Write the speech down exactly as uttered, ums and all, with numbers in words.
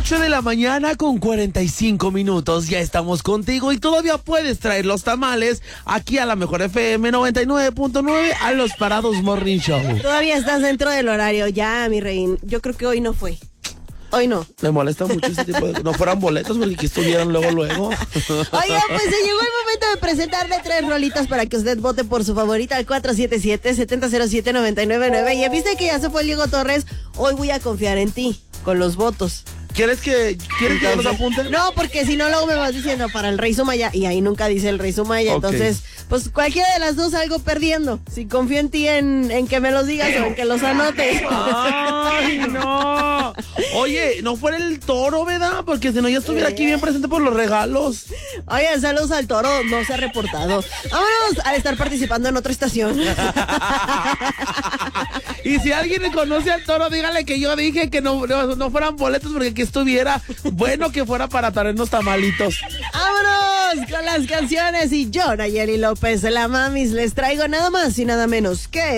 ocho de la mañana con cuarenta y cinco minutos. Ya estamos contigo y todavía puedes traer los tamales aquí a la Mejor F M noventa y nueve punto nueve a los Parados Morning Show. Todavía estás dentro del horario, ya, mi rey. Yo creo que hoy no fue. Hoy no. Me molesta mucho ese tipo de... No fueran boletos porque que estuvieran luego, luego. Oiga, pues se llegó el momento de presentarle tres rolitas para que usted vote por su favorita al cuatro siete siete, siete cero siete, nueve nueve nueve. Y viste que ya se fue el Diego Torres. Hoy voy a confiar en ti con los votos. ¿Quieres que, ¿quieres que los apunte? No, porque si no luego me vas diciendo para el Rey Sumaya y ahí nunca dice el Rey Sumaya. Okay. Entonces, pues cualquiera de las dos salgo perdiendo. Si confío en ti en, en que me los digas o en que los anotes. ¡Ay, no! Oye, no fuera el Toro, ¿verdad? Porque si no ya estuviera aquí bien presente por los regalos. Oye, saludos al Toro, no se ha reportado. Vámonos a estar participando en otra estación. Y si alguien conoce al Toro, dígale que yo dije que no, no, no fueran boletos porque que estuviera bueno que fuera para traernos tamalitos. ¡Vámonos con las canciones! Y yo, Nayeli López, la Mamis, les traigo nada más y nada menos que